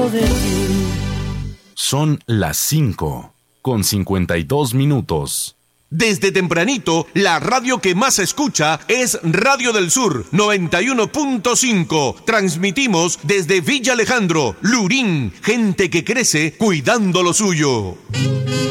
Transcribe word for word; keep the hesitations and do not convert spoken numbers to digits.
enamoró de ti. Son las cinco con cincuenta y dos minutos. Desde tempranito, la radio que más se escucha es Radio del Sur, noventa y uno punto cinco. Transmitimos desde Villa Alejandro, Lurín, gente que crece cuidando lo suyo.